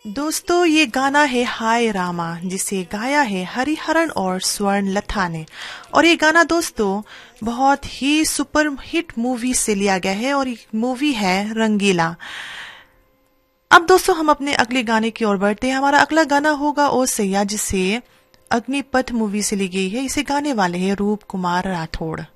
दोस्तों ये गाना है हाय रामा, जिसे गाया है हरिहरन और स्वर्ण लता ने। और ये गाना दोस्तों बहुत ही सुपर हिट मूवी से लिया गया है और ये मूवी है रंगीला। अब दोस्तों हम अपने अगले गाने की ओर बढ़ते हैं। हमारा अगला गाना होगा ओ सैया, जिसे अग्निपथ मूवी से ली गई है। इसे गाने वाले हैं रूप कुमार राठौड़।